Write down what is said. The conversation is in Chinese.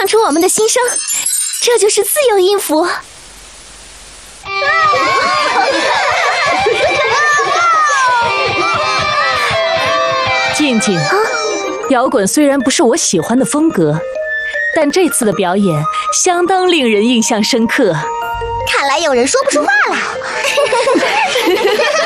唱出我们的心声，这就是自由音符。 静静，摇滚虽然不是我喜欢的风格，但这次的表演相当令人印象深刻。 看来有人说不出话来。